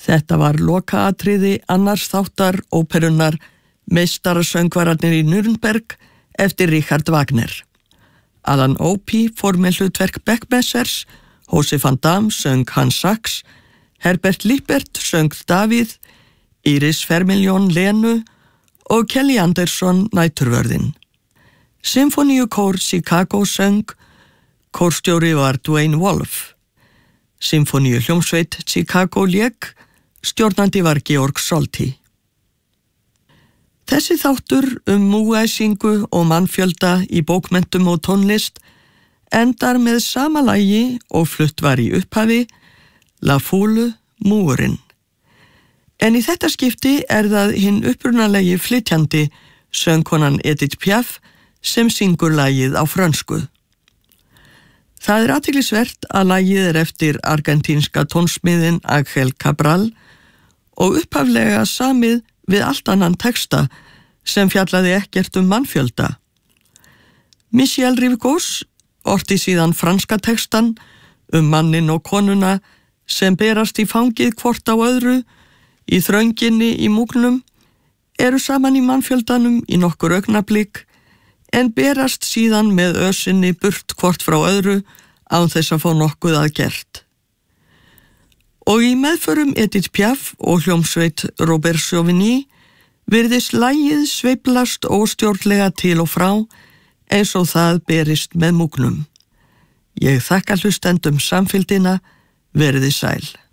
Þetta var lokaatriði annars þáttar óperunnar Meistarasöngvararnir í Nürnberg eftir Richard Wagner. Alan Opie fór með hlutverk Beckmessers, Josef van Damme söng Hans Sachs, Herbert Lippert söng Davíð, Iris Vermillion Lenu og Kelly Anderson Næturvörðin. Symfóníukór Chicago söng, kórstjóri var Dwayne Wolf. Symfóníuhljómsveit Chicago lék, stjórnandi var Georg Solti. Þessi þáttur múgæsingu og mannfjölda í bókmenntum og tónlist endar með sama lagi og flutt var í upphafi, La Foule, múgurinn. En í þetta skipti það hinn upprunalegi flytjandi, söngkonan Edith Piaf, sem syngur lagið á frönsku. Það athyglisvert að lagið eftir argentínska tónsmiðin Ángel Cabral og upphaflega samið við allt annan texta sem fjallaði ekkert mannfjölda. Michel Rivgos orti síðan franska textan mannin og konuna sem berast í fangið hvort á öðru í þrönginni í múgnum, eru saman í mannfjöldanum í nokkur augnablik en berast síðan með ösinni burt hvort frá öðru án þess að fá nokkuð að gert. Og í meðförum Edith Piaf og hljómsveit Robert Sauvigny virðist lagið sveiflast óstjórnlega til og frá eins og það berist með múgnum. Ég þakka hlustendum samfylgdina, verið sæl.